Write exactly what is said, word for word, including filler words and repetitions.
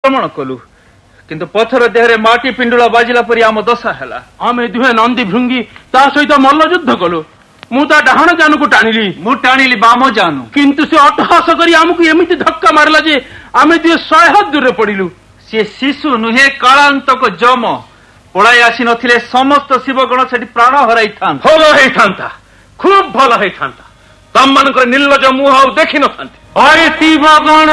ଆକ୍ରମଣ କଲୁ କିନ୍ତୁ ପଥର ଦେହରେ ମାଟି ପିଣ୍ଡୁଳା ବାଜିଲା ପରି ଆମ ଦଶା ହେଲା। ଆମେ ଦୁହେଁ ନନ୍ଦୀ ଭୃଙ୍ଗି ତା ସହିତ ମଲ୍ଲ ଯୁଦ୍ଧ କଲୁ। ମୁଁ ତା ଡାହାଣ ଜାନୁକୁ ଟାଣିଲି, ମୁଁ ଟାଣିଲି ବାମ ଜାନୁ, କିନ୍ତୁ ସେ ଅଟ୍ଟହାସ କରି ଆମକୁ ଏମିତି ଧକ୍କା ମାରିଲା ଯେ ଆମେ ଦୁହେଁ ଶହେ ହାତ ଦୂରରେ ପଡିଲୁ। ସିଏ ଶିଶୁ ନୁହେଁ, କାଳାନ୍ତକ ଯମ। ପଳାଇ ଆସି ନଥିଲେ ସମସ୍ତ ଶିବଗଣ ସେଠି ପ୍ରାଣ ହରାଇଥାନ୍ତା। ଭଲ ହେଇଥାନ୍ତା, ଖୁବ୍ ଭଲ ହେଇଥାନ୍ତା। ତମମାନଙ୍କର ନିର୍ଲଜ ମୁହଁ ଆଉ ଦେଖିନଥାନ୍ତି। ଶିବଗଣ